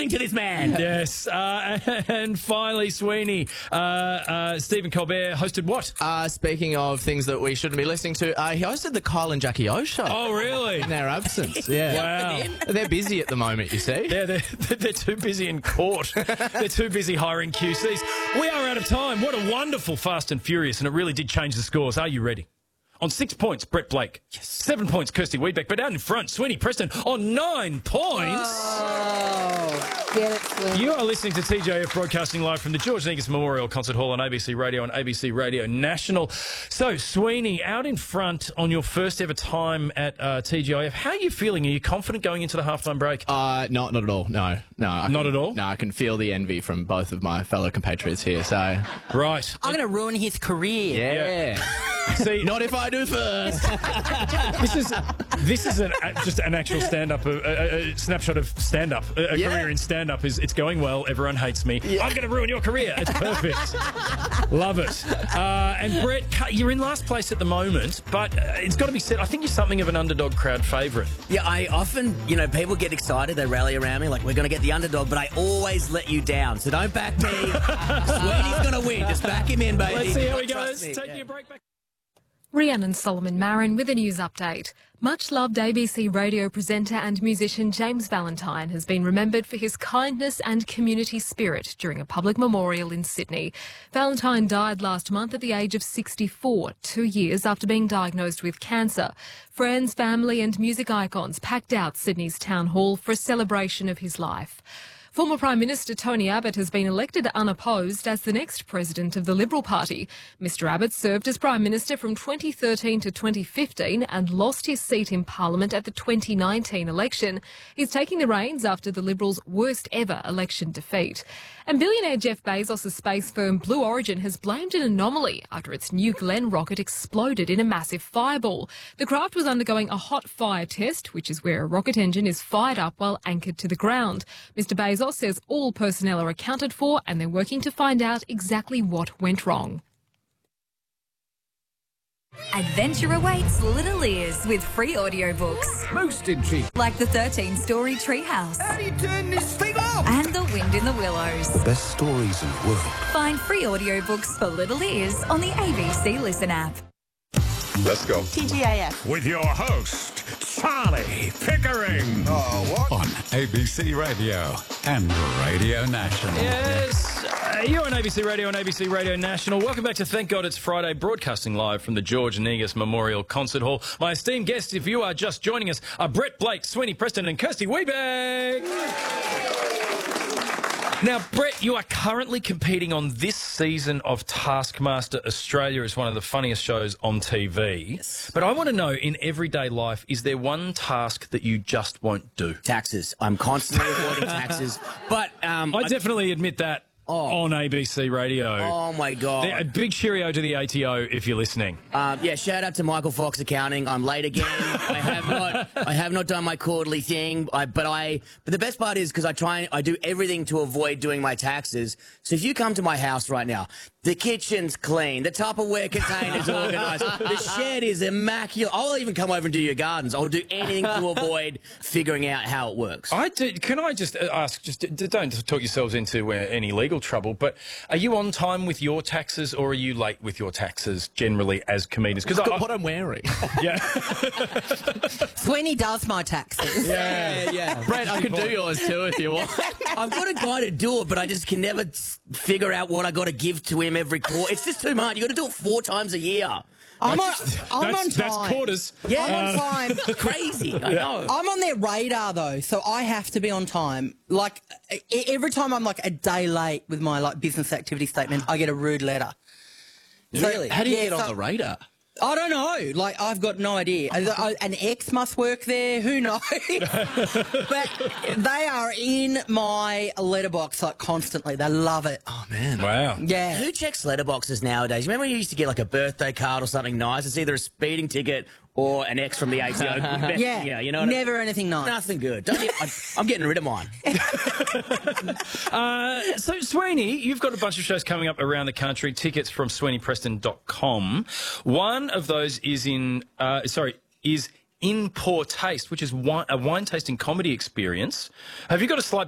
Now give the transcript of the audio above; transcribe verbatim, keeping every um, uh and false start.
to this man. Yes. Uh, and finally, Sweeney, uh, uh, Stephen Colbert hosted what? Uh, speaking of things that we shouldn't be listening to, uh, he hosted the Kyle and Jackie O show. Oh, really? In their absence, yeah. Wow. They're busy at the moment, you see. Yeah, they're, they're too busy in court. They're too busy hiring Q Cs. We are out of time. What a wonderful Fast and Furious, and it really did change the scores. Are you ready? On six points, Brett Blake. Yes. Seven points, Kirsty Wiedbeck. But out in front, Sweeney Preston on nine points. Oh, get it, Sweeney. You are listening to T J F broadcasting live from the George Negus Memorial Concert Hall on A B C Radio and A B C Radio National. So, Sweeney, out in front on your first ever time at uh, T G I F. How are you feeling? Are you confident going into the halftime break? Uh, not, not at all. No, no. I Not can, at all? No, I can feel the envy from both of my fellow compatriots here. So, Right. I'm going to ruin his career. yeah. See, Not if I do first. this is this is an, uh, just an actual stand-up, a, a, a snapshot of stand-up. A, a Yeah. career in stand-up is it's going well. Everyone hates me. I'm going to ruin your career. It's perfect. Love it. Uh, and Brett, you're in last place at the moment, but uh, it's got to be said. I think you're something of an underdog crowd favourite. Yeah, I often, you know, people get excited, they rally around me like we're going to get the underdog, but I always let you down. So don't back me. Sweeney's going to win. Just back him in, baby. Let's see how he Trust goes. me. Taking Yeah. a break back. Rhiannon Solomon Marin with a news update. Much-loved A B C radio presenter and musician James Valentine has been remembered for his kindness and community spirit during a public memorial in Sydney. Valentine died last month at the age of sixty-four, two years after being diagnosed with cancer. Friends, family and music icons packed out Sydney's Town Hall for a celebration of his life. Former Prime Minister Tony Abbott has been elected unopposed as the next president of the Liberal Party. Mister Abbott served as Prime Minister from twenty thirteen to twenty fifteen and lost his seat in Parliament at the twenty nineteen election. He's taking the reins after the Liberals' worst ever election defeat. And billionaire Jeff Bezos' space firm Blue Origin has blamed an anomaly after its New Glenn rocket exploded in a massive fireball. The craft was undergoing a hot fire test, which is where a rocket engine is fired up while anchored to the ground. Mister Bezos says all personnel are accounted for and they're working to find out exactly what went wrong. Adventure awaits Little Ears with free audiobooks. Most intriguing. Like the thirteen-story Treehouse. How do you turn this thing off? And The Wind in the Willows. Best stories in the world. Find free audiobooks for Little Ears on the A B C Listen app. Let's go. T G A F. With your host, Charlie Pickering. Oh, what? On A B C Radio and Radio National. Yes, uh, you're on A B C Radio and A B C Radio National. Welcome back to Thank God It's Friday, broadcasting live from the George Negus Memorial Concert Hall. My esteemed guests, if you are just joining us, are Brett Blake, Sweeney Preston and Kirsty Wiedbeck. Now, Brett, you are currently competing on this season of Taskmaster Australia as one of the funniest shows on T V. Yes. But I want to know, in everyday life, is there one task that you just won't do? Taxes. I'm constantly avoiding taxes. But um, I definitely admit that Oh. on A B C Radio. Oh, my God. A big cheerio to the A T O if you're listening. Um, yeah, shout out to Michael Fox Accounting. I'm late again. I have not, I have not done my quarterly thing. I, but I, but the best part is because I try, I do everything to avoid doing my taxes. So if you come to my house right now, the kitchen's clean, the Tupperware container's organised, the shed is immaculate. I'll even come over and do your gardens. I'll do anything to avoid figuring out how it works. I do, can I just ask, just d- don't talk yourselves into uh, any legal trouble, but are you on time with your taxes or are you late with your taxes generally as comedians? Because Look at what I'm wearing. Yeah. Sweeney does my taxes. Yeah, yeah. Brett, I can do yours too if you want. I've got a guy to do it, but I just can never s- figure out what I got to give to him every quarter. It's just too much. You got to do it four times a year. I'm on, I'm that's, on time. that's quarters. Yeah, I'm on time. crazy. I know. I'm on their radar though, so I have to be on time. Like e- every time I'm like a day late with my like business activity statement, I get a rude letter. So- Really? How do you Yeah, get on so- the radar? I don't know. Like, I've got no idea. I- I- An ex must work there. Who knows? But they are in my letterbox like constantly. They love it. Oh, man. Wow. Yeah. Who checks letterboxes nowadays? Remember when you used to get like a birthday card or something nice? It's either a speeding ticket or an X from the A T O. Yeah. yeah, you know. What Never anything I nice. mean? Nothing good. Don't you, I, I'm getting rid of mine. Uh, so, Sweeney, you've got a bunch of shows coming up around the country. Tickets from sweeney preston dot com. One of those is in, uh, sorry, is In Poor Taste, which is wine, a wine tasting comedy experience. Have you got a slight